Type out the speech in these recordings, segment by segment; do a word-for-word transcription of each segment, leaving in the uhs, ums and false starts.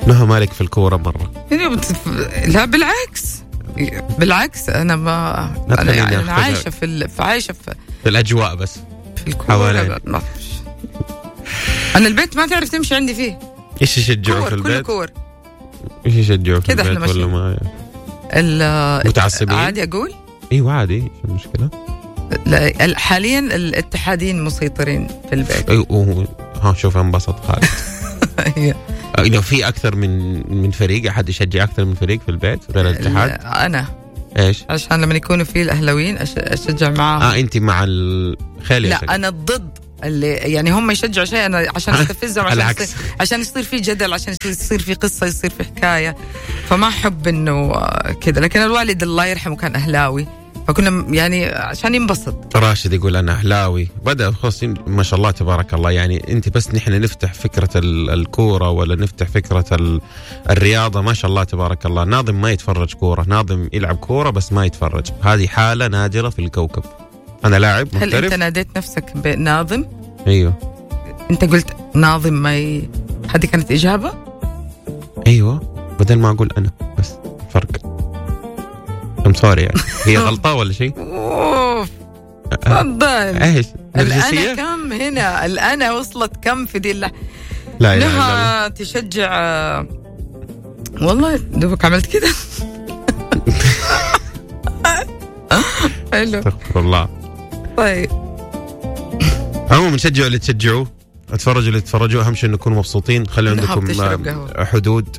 نهى مالك في الكورة مرة؟ لا بالعكس بالعكس أنا ما أنا, يعني أنا عايشة في ال... عايشة في... في الأجواء بس في الكورة. أنا البيت ما تعرف تمشي عندي فيه. إيش يشجعوا في البيت؟ كور. إيش يشجعوا في البيت ولا ما المتعصبين؟ عادي أقول. إيوه عادي، شو المشكلة؟ لا حاليا الاتحادين مسيطرين في البيت. أيوه ها شوف انبسط خالد. لو في أكثر من من فريق، أحد يشجع أكثر من فريق في البيت غير الاتحاد؟ أنا. إيش؟ عشان لما يكونوا فيه الأهلاويين أشجع معهم. آه أنت مع الخالي؟ لا أنا ضد اللي يعني هم يشجعوا شيء أنا عشان استفزهم، عشان يصير عشان يصير في جدل، عشان يصير في قصة، يصير في حكاية، فما أحب إنه كذا. لكن الوالد الله يرحمه كان أهلاوي، فكنا يعني عشان ينبسط. راشد يقول أنا أهلاوي، بدأ خلاص ما شاء الله تبارك الله. يعني أنت بس نحن نفتح فكرة الكورة ولا نفتح فكرة الرياضة، ما شاء الله تبارك الله. ناظم ما يتفرج كورة، ناظم يلعب كورة بس ما يتفرج. هذه حالة نادرة في الكوكب. أنا لاعب محترف. هل أنت ناديت نفسك بناظم؟ أيوه. أنت قلت ناظم ما ي... هذه كانت إجابة؟ أيوه، بدل ما أقول أنا بس فرق. I'm sorry يعني. هي غلطة ولا شيء؟ أوف تفضل. إيش؟ الأنا كم هنا؟ الأنا وصلت كم في دي اللح... لا لها تشجع. والله دوبك عملت كده. حلو. استغفر الله. طيب عموما نشجعوا اللي تشجعوه، اتفرجوا اللي تتفرجوا، أهم شيء نكونوا مبسوطين. خلي عندكم حدود.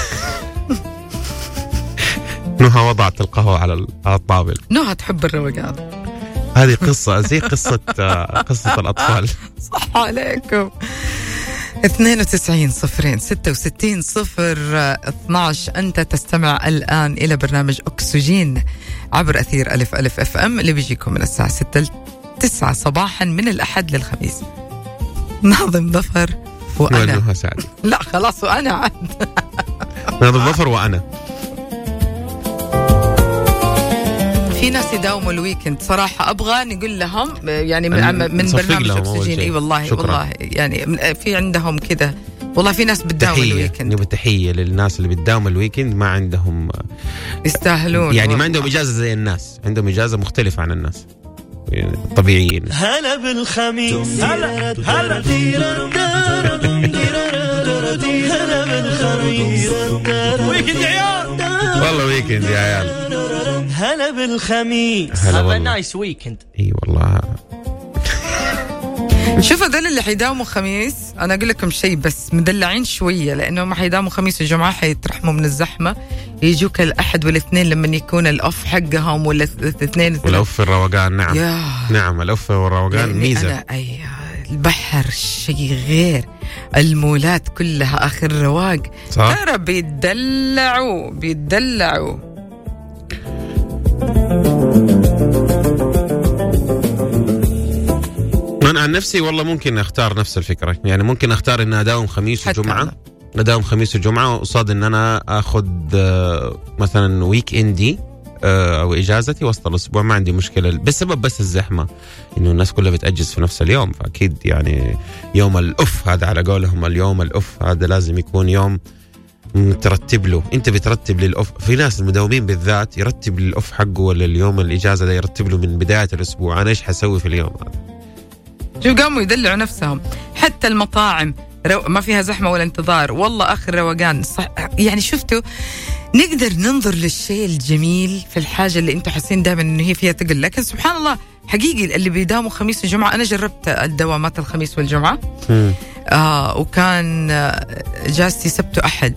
نهى وضعت القهوة على الطاولة. نهى تحب الروقان. هذه قصة زي قصة قصة الأطفال. صح عليكم. اثنين وتسعين صفرين ستة وستين صفر اثناش. أنت تستمع الآن إلى برنامج أكسجين عبر أثير ألف ألف أف أم اللي بيجيكم من الساعة ستة تسعة صباحا من الأحد للخميس. ناظم ظفر وأنا. نهى سعد. لا خلاص وأنا عاد. ناظم ظفر وأنا. في ناس يداوموا الويكند صراحة، أبغى نقول لهم يعني من, من برنامج أكسجين. إي والله شكرا. والله يعني في عندهم كذا والله، في ناس بتداوم الويكند. نبي تحية للناس اللي بتداوم الويكند، ما عندهم يستاهلون يعني، ما عندهم إجازة زي الناس، عندهم إجازة مختلفة عن الناس طبيعيين. هلا بالخميس، هلا هلا هلا بالخميس، ويكند يا عيال، والله ويكند يا عيال. هلا بالخميس، هلا نايس ويكند. اي والله. شوف هذول اللي حيداوموا خميس، انا اقول لكم شيء بس مدلعين شويه، لانه ما حيداوموا خميس وجمعه حيترحموا من الزحمه، يجوك الاحد والاثنين لما يكون الاوف حقهم، ولا الاثنين والاوف الروقان. نعم يا. نعم الاوف والروقان يعني ميزه. أنا أي البحر شيء غير، المولات كلها اخر رواق، ترى بيتدلعوا بيتدلعوا. أنا عن نفسي والله ممكن أختار نفس الفكرة، يعني ممكن أختار إن أداوم خميس وجمعة، أداوم خميس وجمعة قصاد إن أنا أخذ مثلا ويك إندي أو إجازتي وسط الأسبوع، ما عندي مشكلة، بسبب بس الزحمة، إنه الناس كلها بتأجز في نفس اليوم، فأكيد يعني يوم الأف هذا على قولهم، اليوم الأف هذا لازم يكون يوم ترتب له. انت بترتب للأف، في ناس المداومين بالذات يرتب للأف حقه ولا اليوم الإجازة ده يرتب له من بداية الأسبوع، أنا إيش حسوي في اليوم هذا. شو قاموا يدلعوا نفسهم. حتى المطاعم رو... ما فيها زحمة ولا انتظار، والله آخر روقان صح. يعني شفتوا نقدر ننظر للشيء الجميل في الحاجة اللي انتوا حاسين دائما انه هي فيها تقل، لكن سبحان الله حقيقي اللي بيداوموا خميس وجمعة، أنا جربت الدوامات الخميس والجمعة آه وكان جاستي سبت وأحد،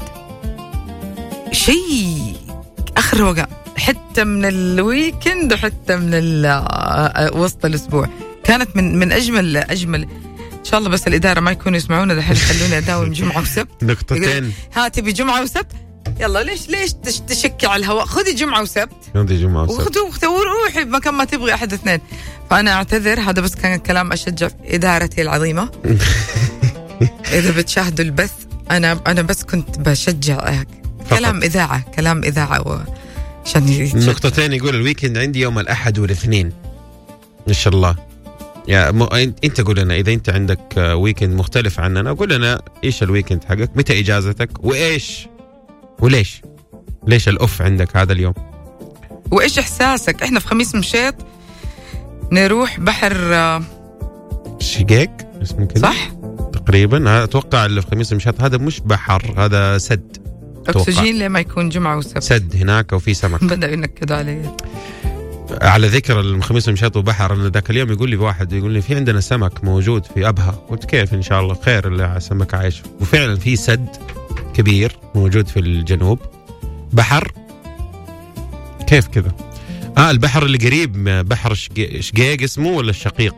شيء آخر روقان، حتى من الويكند وحتى من وسط الأسبوع، كانت من من أجمل أجمل. إن شاء الله بس الإدارة ما يكونوا يسمعونا ده، خلوني أداوم جمعة وسبت. نقطتين. ها تبي جمعة وسبت؟ يلا ليش ليش تشكي على الهواء؟ خذي جمعة وسبت. خذي جمعة وسبت. وخذوا وروحي بمكان ما تبغي أحد اثنين. فأنا أعتذر، هذا بس كان كلام أشجع إدارتي العظيمة. إذا بتشاهدوا البث، أنا أنا بس كنت بشجع كلام إذاعة، كلام إذاعة عشان نقطتين. يقول الويكند عندي يوم الأحد والاثنين إن شاء الله. يا م... انت قول لنا اذا انت عندك ويكند مختلف عننا، قول لنا ايش الويكند حقك، متى اجازتك، وايش وليش ليش الاوف عندك هذا اليوم، وايش احساسك. احنا في خميس مشيط نروح بحر شقيق اسمه كذا صح تقريبا، اتوقع اللي في خميس مشيط هذا مش بحر، هذا سد اكسجين لما يكون جمعه وسبت، سد هناك وفي سمك. بدأ ينكد علي. على ذكر الخميس مشيط وبحر، أنا ذاك اليوم يقول لي واحد يقول لي في عندنا سمك موجود في أبها، قلت كيف إن شاء الله خير اللي سمك عايش. وفعلا في سد كبير موجود في الجنوب، بحر كيف كذا. آه البحر اللي قريب بحر شقيق اسمه ولا الشقيق؟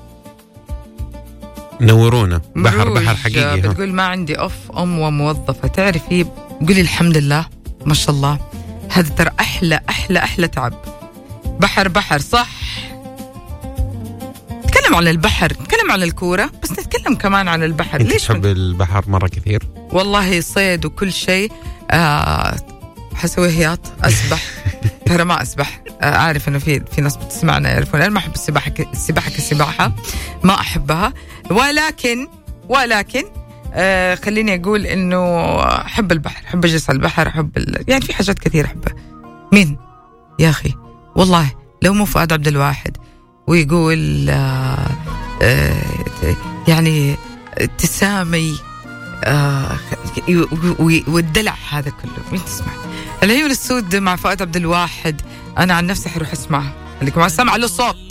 نورونا. بحر بحر حقيقي. بتقول ما عندي أوف أم وموظفة، تعرفي قولي الحمد لله ما شاء الله، هذا ترى أحلى أحلى أحلى تعب. بحر بحر صح. نتكلم عن البحر، نتكلم عن الكورة، بس نتكلم كمان عن البحر. انت ليش تحب البحر مرة كثير؟ والله صيد وكل شيء. آه حسوي هياط أسبح ترى ما أسبح. آه عارف إنه في في ناس بتسمعنا يعرفون أنا ما أحب السباحة ك... السباحة كسباحة ما أحبها، ولكن ولكن آه خليني أقول إنه أحب البحر، أحب أجلس على البحر، أحب ال... يعني في حاجات كثير أحبها. مين يا أخي والله لو مو فؤاد عبد الواحد ويقول آه آه يعني تسامي آه والدلع هذا كله، مين تسمع؟ العيون السود مع فؤاد عبد الواحد، أنا عن نفسي حروح أسمعها. خليكم على السمع له صوت.